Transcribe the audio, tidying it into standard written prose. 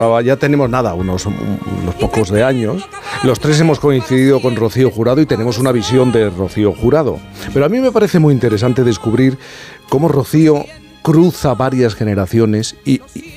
Ya tenemos unos pocos de años. Los tres hemos coincidido con Rocío Jurado y tenemos una visión de Rocío Jurado. Pero a mí me parece muy interesante descubrir cómo Rocío cruza varias generaciones y